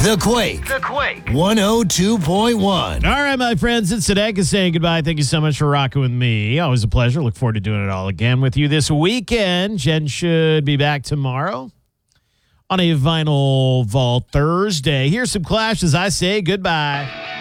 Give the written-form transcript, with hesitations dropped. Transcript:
The Quake. 102.1. All right, my friends, it's Sadeka saying goodbye. Thank you so much for rocking with me. Always a pleasure. Look forward to doing it all again with you this weekend. Jen should be back tomorrow on a Vinyl Vault Thursday. Here's some Clash as I say goodbye.